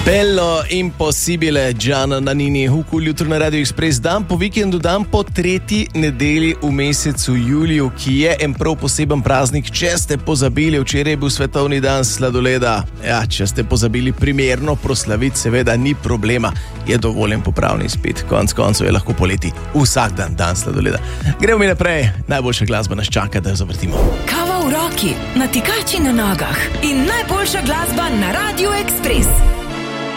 Bello impossibile, Gianna Nannini, Hukul, jutro na Radio Express, dan po vikendu, dan po tretji nedeli v mesecu juliju, ki je en prav poseben praznik. Če ste pozabili, včeraj je bil svetovni dan sladoleda. Ja, če ste pozabili primerno proslaviti, seveda ni problema, je dovoljen popravni izpit. Konec koncev je lahko poleti vsak dan sladoleda. Gremo mi naprej, najboljša glasba nas čaka, da jo zavrtimo. Kava v roki, natikači na nogah in najboljša glasba na Radio Express.